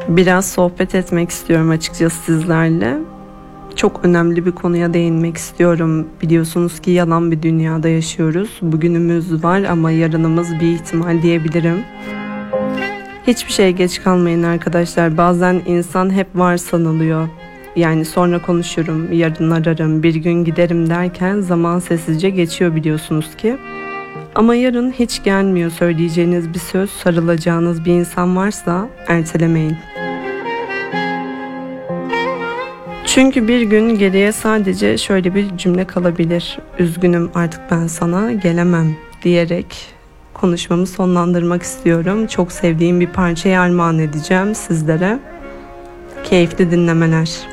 Biraz sohbet etmek istiyorum açıkçası sizlerle. Çok önemli bir konuya değinmek istiyorum. Biliyorsunuz ki yalan bir dünyada yaşıyoruz. Bugünümüz var ama yarınımız bir ihtimal diyebilirim. Hiçbir şeye geç kalmayın arkadaşlar. Bazen insan hep var sanılıyor. Yani sonra konuşurum, yarın ararım, bir gün giderim derken zaman sessizce geçiyor biliyorsunuz ki. Ama yarın hiç gelmiyor. Söyleyeceğiniz bir söz, sarılacağınız bir insan varsa ertelemeyin. Çünkü bir gün geriye sadece şöyle bir cümle kalabilir. Üzgünüm, artık ben sana gelemem diyerek konuşmamı sonlandırmak istiyorum. Çok sevdiğim bir parçayı armağan edeceğim sizlere. Keyifli dinlemeler.